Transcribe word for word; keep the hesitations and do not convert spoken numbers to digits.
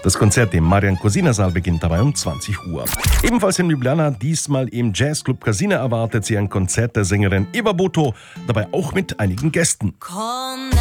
Das Konzert im Marian Cosina Saal beginnt dabei um zwanzig Uhr. Ebenfalls in Ljubljana, diesmal im Jazzclub Casina, erwartet sie ein Konzert der Sängerin Eva Boto, dabei auch mit einigen Gästen.